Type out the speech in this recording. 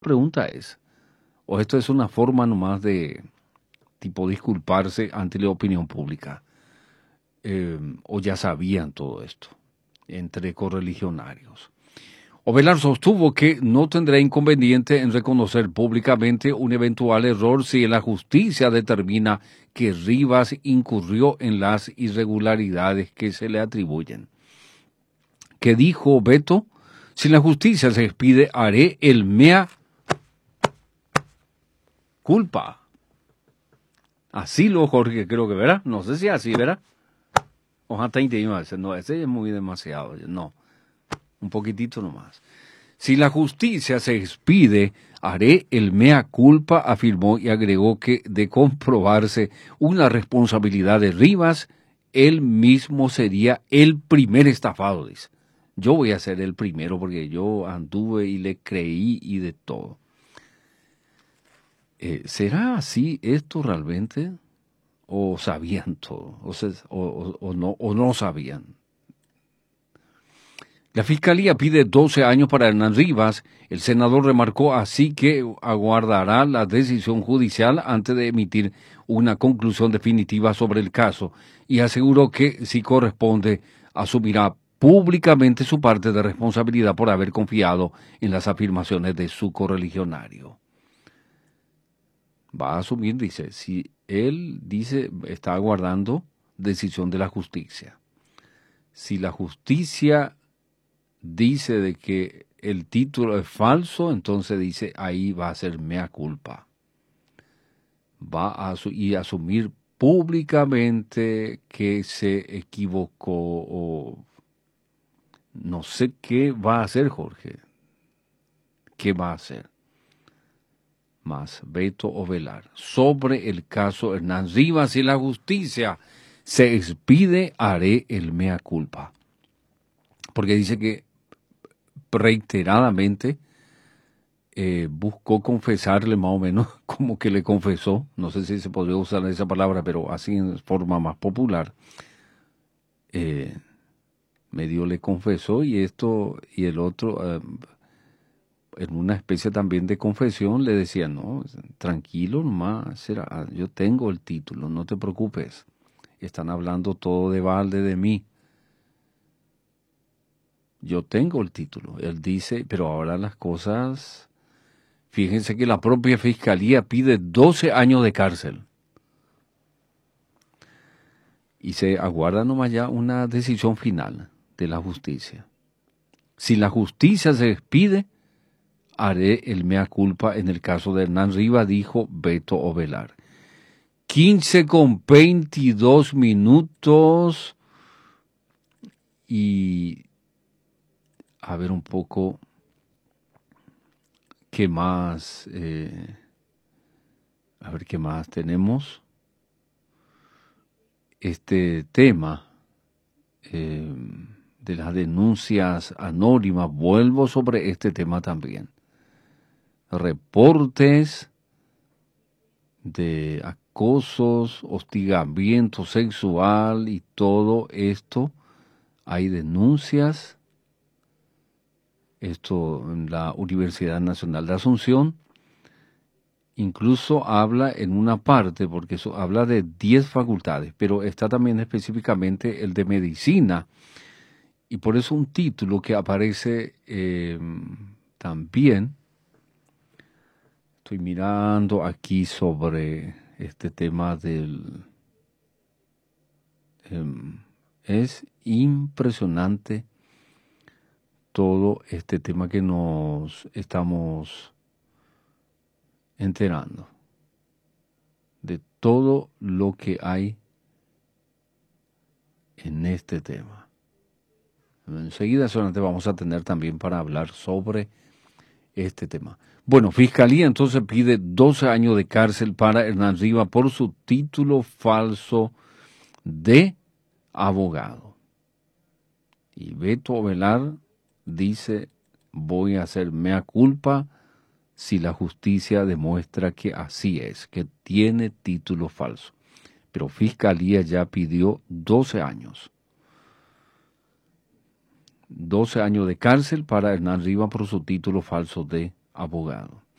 pregunta es, o esto es una forma nomás de tipo disculparse ante la opinión pública, o ya sabían todo esto entre correligionarios. Ovelar sostuvo que no tendrá inconveniente en reconocer públicamente un eventual error si la justicia determina que Rivas incurrió en las irregularidades que se le atribuyen. ¿Qué dijo Beto? Si la justicia se expide, haré el mea culpa. Así lo Jorge creo que verá. No sé si así verá. Ojalá no, ese es muy demasiado. No, un poquitito nomás. Si la justicia se expide, haré el mea culpa, afirmó y agregó que de comprobarse una responsabilidad de Rivas, él mismo sería el primer estafado, dice. Yo voy a ser el primero porque yo anduve y le creí y de todo. ¿Será así esto realmente? ¿O sabían todo? ¿O no sabían? La Fiscalía pide 12 años para Hernán Rivas. El senador remarcó así que aguardará la decisión judicial antes de emitir una conclusión definitiva sobre el caso y aseguró que, si corresponde, asumirá públicamente su parte de responsabilidad por haber confiado en las afirmaciones de su correligionario. Va a asumir, dice, si él dice está aguardando decisión de la justicia. Si la justicia dice de que el título es falso, entonces dice ahí va a ser mea culpa. Va a asumir públicamente que se equivocó o no sé qué va a hacer Jorge. ¿Qué va a hacer? Más Beto Ovelar. Sobre el caso Hernán Rivas y la justicia se expide, haré el mea culpa. Porque dice que reiteradamente buscó confesarle más o menos como que le confesó, no sé si se podría usar esa palabra, pero así en forma más popular, medio le confesó y esto y el otro, en una especie también de confesión le decía, no, tranquilo nomás, será, yo tengo el título, no te preocupes, están hablando todo de balde de mí. Yo tengo el título. Él dice, pero ahora las cosas... Fíjense que la propia Fiscalía pide 12 años de cárcel. Y se aguarda nomás ya una decisión final de la justicia. Si la justicia se expide, haré el mea culpa en el caso de Hernán Rivas, dijo Beto Ovelar. 15:22 y... A ver un poco... ¿Qué más? A ver qué más tenemos. Este tema de las denuncias anónimas, vuelvo sobre este tema también. Reportes de acosos, hostigamiento sexual y todo esto. Hay denuncias. Esto en la Universidad Nacional de Asunción. Incluso habla en una parte, porque eso habla de 10 facultades, pero está también específicamente el de medicina. Y por eso un título que aparece también, estoy mirando aquí sobre este tema del... es impresionante todo este tema que nos estamos enterando de todo lo que hay en este tema. Enseguida solamente vamos a tener también para hablar sobre este tema. Bueno, Fiscalía entonces pide 12 años de cárcel para Hernán Rivas por su título falso de abogado. Y Beto Ovelar dice, voy a hacer mea culpa si la justicia demuestra que así es, que tiene título falso. Pero Fiscalía ya pidió 12 años. 12 años de cárcel para Hernán Rivas por su título falso de abogado.